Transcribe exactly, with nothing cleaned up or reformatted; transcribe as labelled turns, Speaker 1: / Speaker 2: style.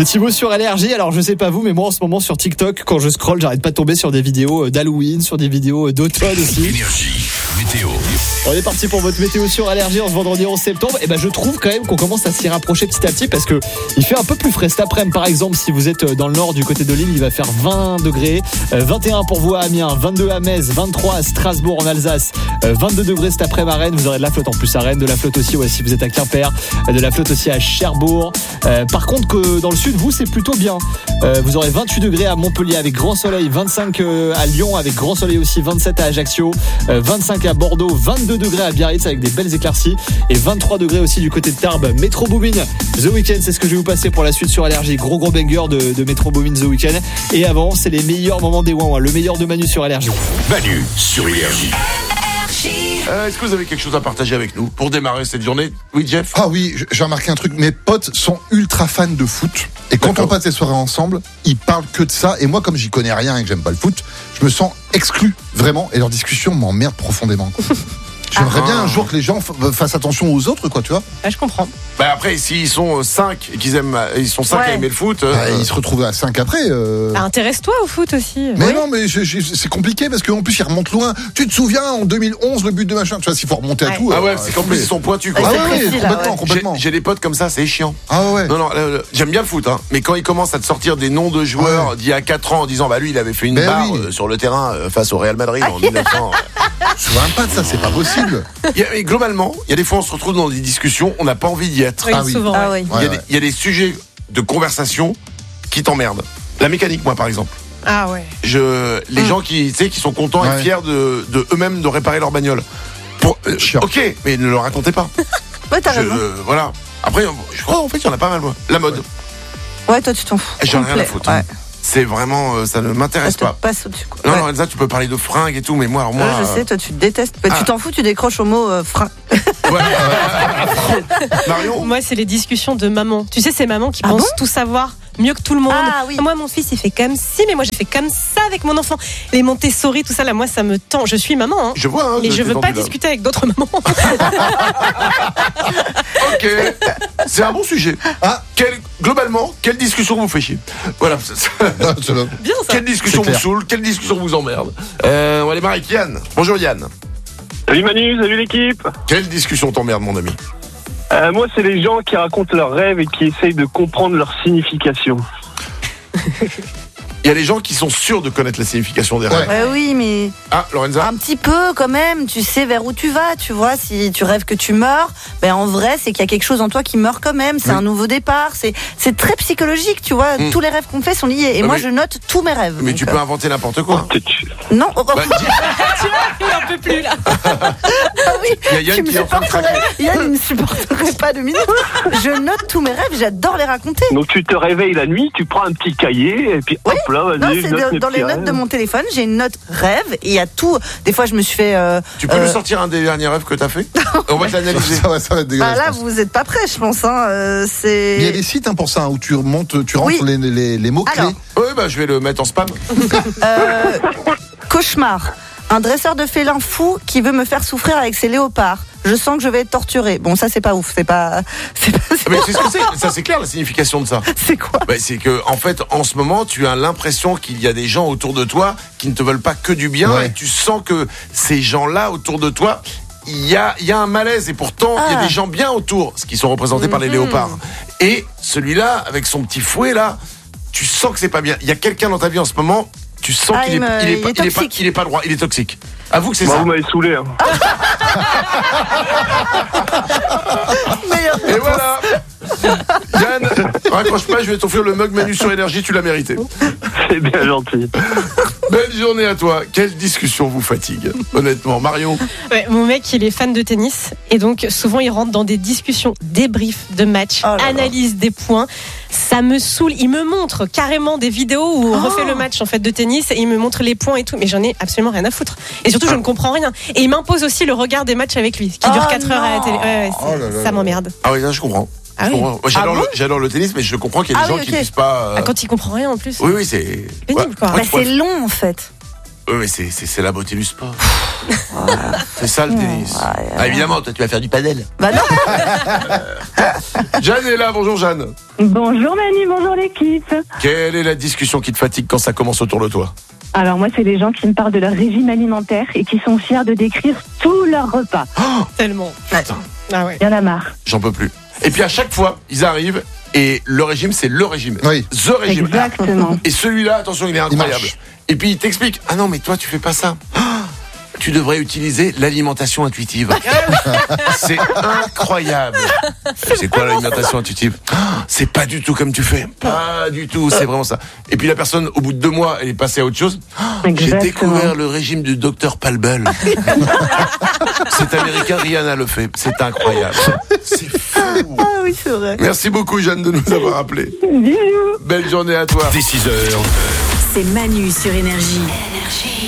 Speaker 1: C'est Thibaut sur Allergie. Alors je sais pas vous, mais moi en ce moment sur TikTok, quand je scrolle, j'arrête pas de tomber sur des vidéos d'Halloween, sur des vidéos d'automne aussi.
Speaker 2: Énergie, météo.
Speaker 1: On est parti pour votre météo sur Allergie en ce vendredi onze septembre. Et ben je trouve quand même qu'on commence à s'y rapprocher petit à petit parce que il fait un peu plus frais cet après-midi. Par exemple, si vous êtes dans le nord du côté de l'île, il va faire vingt degrés, vingt et un pour vous à Amiens, vingt-deux à Metz, vingt-trois à Strasbourg en Alsace, vingt-deux degrés cet après-midi à Rennes. Vous aurez de la flotte en plus à Rennes, de la flotte aussi ouais, si vous êtes à Quimper, de la flotte aussi à Cherbourg. Euh, par contre que dans le sud, vous c'est plutôt bien. Euh, vous aurez vingt-huit degrés à Montpellier avec grand soleil, vingt-cinq à Lyon avec grand soleil aussi, vingt-sept à Ajaccio, euh, vingt-cinq à Bordeaux, vingt-deux degrés à Biarritz avec des belles éclaircies et vingt-trois degrés aussi du côté de Tarbes. Metro Boomin The Weeknd, c'est ce que je vais vous passer pour la suite sur Allergie. Gros gros banger de, de Metro Boomin The Weeknd. Et avant, c'est les meilleurs moments des Ouin-Ouin, le meilleur de Manu sur Allergie.
Speaker 2: Manu sur Énergie.
Speaker 3: Euh, est-ce que vous avez quelque chose à partager avec nous pour démarrer cette journée? Oui, Jeff?
Speaker 4: Ah oui, j'ai remarqué un truc, mes potes sont ultra fans de foot. Et quand
Speaker 3: D'accord.
Speaker 4: on passe les soirées ensemble, ils parlent que de ça. Et moi, comme j'y connais rien et que j'aime pas le foot, je me sens exclu, vraiment. Et leurs discussions m'emmerdent profondément. J'aimerais
Speaker 3: Ah.
Speaker 4: bien un jour que les gens f- fassent attention aux autres, quoi, tu vois.
Speaker 5: Ah, je comprends.
Speaker 3: Bah après, s'ils sont cinq et qu'ils aiment, ils sont cinq
Speaker 5: Ouais.
Speaker 3: à aimer le foot. euh,
Speaker 4: Ah, ils se retrouvent à cinq après. euh.
Speaker 5: Ah, intéresse-toi au foot aussi.
Speaker 4: Mais
Speaker 5: Ouais.
Speaker 4: non, mais je- je- c'est compliqué parce qu'en plus, ils remontent loin. Tu te souviens, en deux mille onze, le but de machin, tu vois, s'il faut remonter à
Speaker 5: Ouais.
Speaker 4: tout.
Speaker 3: Ah ouais,
Speaker 4: euh,
Speaker 3: c'est qu'en plus ils sont pointus quoi.
Speaker 4: Ah
Speaker 5: c'est
Speaker 4: ouais,
Speaker 5: précis, là,
Speaker 4: complètement,
Speaker 5: ouais.
Speaker 4: complètement.
Speaker 3: J'ai, j'ai des potes comme ça, c'est chiant.
Speaker 4: Ah ouais.
Speaker 3: Non, non, là, là, j'aime bien le foot, hein, mais quand ils commencent à te sortir des noms de joueurs
Speaker 4: Ouais.
Speaker 3: d'il y a quatre ans en disant bah lui il avait fait une
Speaker 4: Ben
Speaker 3: barre
Speaker 4: oui.
Speaker 3: euh, sur le terrain euh, face au Real Madrid en mille neuf cents.
Speaker 4: Je me souviens pas de ça, c'est pas possible.
Speaker 3: Il y a- et globalement, il y a des fois on se retrouve dans des discussions, on n'a pas envie d'y être.
Speaker 5: Oui,
Speaker 4: Ah oui.
Speaker 5: souvent.
Speaker 6: Ah
Speaker 5: ouais.
Speaker 6: oui.
Speaker 3: Il y, a
Speaker 4: Ouais,
Speaker 3: des,
Speaker 4: ouais.
Speaker 3: il y a des sujets de conversation qui t'emmerdent. La mécanique, moi par exemple.
Speaker 5: Ah ouais.
Speaker 3: Je, les gens qui, tu sais, qui sont contents et
Speaker 4: Ouais.
Speaker 3: fiers de, de eux-mêmes de réparer leur bagnole. Pour, euh,
Speaker 4: Chiant.
Speaker 3: ok, mais ne le racontez pas.
Speaker 6: Ouais, t'as
Speaker 3: Je-
Speaker 6: raison.
Speaker 3: euh, voilà. Après, je crois en fait qu'il y en a pas mal, moi. La mode.
Speaker 6: Ouais, toi, tu t'en fous.
Speaker 3: J'en ai rien à
Speaker 6: Complet.
Speaker 3: foutre.
Speaker 6: Ouais.
Speaker 3: C'est vraiment, euh, ça ne
Speaker 6: Ça
Speaker 3: m'intéresse
Speaker 6: te
Speaker 3: pas.
Speaker 6: passe au-dessus, quoi.
Speaker 3: Non,
Speaker 6: Ouais.
Speaker 3: non, Elsa, tu peux parler de fringues et tout, mais moi, alors moi.
Speaker 6: Ouais, je
Speaker 3: euh,
Speaker 6: sais, toi, tu détestes. Mais
Speaker 3: ah.
Speaker 6: Tu t'en fous, tu décroches au mot euh, frein.
Speaker 3: ouais. Marion.
Speaker 5: Moi, c'est les discussions de maman. Tu sais, c'est maman qui
Speaker 6: Ah
Speaker 5: pense
Speaker 6: bon
Speaker 5: tout savoir mieux que tout le monde.
Speaker 6: Ah oui.
Speaker 5: Moi, mon fils, il fait comme si, mais moi, j'ai fait comme ça avec mon enfant. Les Montessori, tout ça, là, moi, ça me tend. Je suis maman, hein.
Speaker 3: Je vois, hein.
Speaker 5: Mais je
Speaker 3: t'es
Speaker 5: veux pas
Speaker 3: tendu, là.
Speaker 5: discuter avec d'autres mamans.
Speaker 3: Ok. C'est un bon sujet.
Speaker 4: Ah.
Speaker 3: Quel, globalement, quelle discussion vous fait chier? Voilà.
Speaker 4: Ah, c'est là.
Speaker 5: Bien ça.
Speaker 3: Quelle discussion
Speaker 4: C'est
Speaker 3: vous
Speaker 4: clair.
Speaker 3: saoule? Quelle discussion vous emmerde? Euh, on va démarrer avec Yann. Bonjour Yann.
Speaker 7: Salut Manu, salut l'équipe.
Speaker 3: Quelle discussion t'emmerde, mon ami?
Speaker 7: Euh, moi, c'est les gens qui racontent leurs rêves et qui essayent de comprendre leur signification.
Speaker 3: Il y a les gens qui sont sûrs de connaître la signification des rêves.
Speaker 6: Ouais, oui, mais
Speaker 3: Ah, Lorenza?
Speaker 6: un petit peu quand même. Tu sais vers où tu vas, tu vois. Si tu rêves que tu meurs, ben en vrai, c'est qu'il y a quelque chose en toi qui meurt quand même. C'est
Speaker 4: Oui.
Speaker 6: un nouveau départ. C'est c'est très psychologique, tu vois.
Speaker 3: Mm.
Speaker 6: Tous les rêves qu'on fait sont liés. Et
Speaker 3: Ah
Speaker 6: moi,
Speaker 3: oui.
Speaker 6: je note tous mes rêves.
Speaker 3: Mais
Speaker 6: donc,
Speaker 3: tu
Speaker 6: euh,
Speaker 3: peux inventer n'importe quoi.
Speaker 6: Non. Oh, oh,
Speaker 3: Bah, dis-
Speaker 5: Il en peut plus, là.
Speaker 6: oui.
Speaker 3: Il y a Yann
Speaker 6: Tu me
Speaker 3: qui est en train de craquer.
Speaker 6: Yann, il ne supporterait pas deux minutes. Je note tous mes rêves. J'adore les raconter.
Speaker 7: Donc tu te réveilles la nuit, tu prends un petit cahier et puis hop là,
Speaker 6: Non,
Speaker 7: vas-y,
Speaker 6: c'est
Speaker 7: je note
Speaker 6: de-
Speaker 7: mes
Speaker 6: dans
Speaker 7: petits
Speaker 6: les notes
Speaker 7: rêves.
Speaker 6: de mon téléphone, j'ai une note rêve et il y a tout. Des fois, je me suis fait. euh,
Speaker 3: Tu peux
Speaker 6: euh,
Speaker 3: nous sortir un des derniers rêves que t'as fait? On va te l'analyser.
Speaker 4: Ça va, ça va être
Speaker 6: Ah
Speaker 4: dégueulasse.
Speaker 6: là,
Speaker 4: je pense.
Speaker 6: vous n'êtes pas prêts, je pense. Hein. euh, c'est.
Speaker 4: Mais il y a des sites hein, pour ça, hein, où tu remontes, tu rentres
Speaker 6: Oui.
Speaker 4: les, les, les mots-clés.
Speaker 6: Alors.
Speaker 3: Oui, bah je vais le mettre en spam.
Speaker 6: Euh, cauchemar. Un dresseur de félin fou qui veut me faire souffrir avec ses léopards. Je sens que je vais être torturée. Bon, ça, c'est pas ouf. C'est pas. C'est pas.
Speaker 3: Ah, mais c'est ce que c'est. Ça, c'est clair la signification de ça.
Speaker 6: C'est quoi?
Speaker 3: Bah, c'est que, en fait, en ce moment, tu as l'impression qu'il y a des gens autour de toi qui ne te veulent pas que du bien
Speaker 4: Ouais.
Speaker 3: et tu sens que ces gens-là autour de toi, il y a, il y a un malaise et pourtant, il y a
Speaker 6: Ah.
Speaker 3: des gens bien autour, ce qui sont représentés par les
Speaker 6: Mhm.
Speaker 3: léopards. Et celui-là, avec son petit fouet là, tu sens que c'est pas bien. Il y a quelqu'un dans ta vie en ce moment, tu sens
Speaker 6: Ah,
Speaker 3: qu'il
Speaker 6: il
Speaker 3: est,
Speaker 6: me-
Speaker 3: il est
Speaker 6: il
Speaker 3: pas,
Speaker 6: est
Speaker 3: il est pas,
Speaker 6: toxique.
Speaker 3: il est pas droit, il est toxique. Avoue que c'est
Speaker 7: Moi,
Speaker 3: ça.
Speaker 7: vous m'avez saoulé. Hein.
Speaker 6: Meilleur.
Speaker 3: Et voilà. Yann, raccroche pas, je vais t'offrir le mug Manu sur Énergie, tu l'as mérité.
Speaker 7: C'est bien gentil.
Speaker 3: Belle journée à toi. Quelle discussion vous fatigue, honnêtement, Marion?
Speaker 5: Ouais, mon mec, il est fan de tennis et donc souvent il rentre dans des discussions, débriefs de matchs,
Speaker 6: Oh là là.
Speaker 5: analyse des points. Ça me saoule. Il me montre carrément des vidéos où on
Speaker 6: Oh.
Speaker 5: refait le match en fait de tennis et il me montre les points et tout, mais j'en ai absolument rien à foutre. Et surtout, je ne comprends rien. Et il m'impose aussi le regard des matchs avec lui, qui dure
Speaker 6: Oh
Speaker 5: quatre heures à la
Speaker 6: non.
Speaker 5: télé. Ouais, ouais, c'est-
Speaker 4: Oh là là
Speaker 5: ça
Speaker 4: là.
Speaker 5: m'emmerde.
Speaker 3: Ah oui, là, je comprends.
Speaker 5: Ah
Speaker 3: Je
Speaker 5: oui.
Speaker 3: comprends. Moi, j'adore,
Speaker 6: Ah bon
Speaker 3: le, j'adore le tennis, mais je comprends qu'il y a des
Speaker 6: Ah
Speaker 3: gens
Speaker 6: oui,
Speaker 3: qui
Speaker 6: ok.
Speaker 3: puissent pas. euh,
Speaker 5: Ah, quand il comprend rien en plus.
Speaker 3: Oui, oui, c'est
Speaker 5: Pénible, quoi.
Speaker 3: Ouais,
Speaker 6: Bah,
Speaker 3: tu
Speaker 6: c'est
Speaker 3: pourrais-
Speaker 6: long, en fait.
Speaker 3: Euh, mais c'est, c'est, c'est la beauté du sport. C'est ça le tennis.
Speaker 6: Ouais, ouais.
Speaker 3: Ah, évidemment, toi tu vas faire du padel.
Speaker 6: Bah non.
Speaker 3: Jeanne est là, bonjour Jeanne.
Speaker 8: Bonjour Manu, bonjour l'équipe.
Speaker 3: Quelle est la discussion qui te fatigue quand ça commence autour de toi?
Speaker 8: Alors moi, c'est des gens qui me parlent de leur régime alimentaire et qui sont fiers de décrire tous leurs repas.
Speaker 5: Tellement.
Speaker 3: Putain,
Speaker 5: Ah ouais.
Speaker 8: Il y en a marre.
Speaker 3: j'en peux plus. Et puis à chaque fois, ils arrivent et le régime, c'est le régime.
Speaker 4: Oui.
Speaker 3: The régime.
Speaker 8: Exactement.
Speaker 3: Et celui-là, attention, il est incroyable.
Speaker 4: marche.
Speaker 3: Et puis il t'explique, ah non, mais toi, tu fais pas ça. Ah, tu devrais utiliser l'alimentation intuitive. C'est incroyable. C'est quoi l'alimentation intuitive? Ah, c'est pas du tout comme tu fais. Pas du tout, c'est vraiment ça. Et puis la personne, au bout de deux mois, elle est passée à autre chose. Ah, j'ai
Speaker 8: Exactement.
Speaker 3: découvert le régime du docteur Palbel. Cet américain, Rihanna le fait. C'est incroyable. C'est fou.
Speaker 6: Ah oui, c'est vrai.
Speaker 3: Merci beaucoup, Jeanne, de nous avoir appelés.
Speaker 8: Bisous.
Speaker 3: Belle journée à toi.
Speaker 2: Dès six heures.
Speaker 9: C'est Manu sur Énergie.